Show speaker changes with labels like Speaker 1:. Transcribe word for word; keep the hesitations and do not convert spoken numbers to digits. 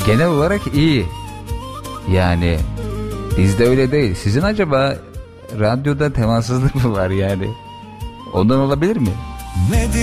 Speaker 1: genel olarak iyi. Yani bizde öyle değil. Sizin acaba radyoda temassızlık mı var yani? Ondan olabilir mi?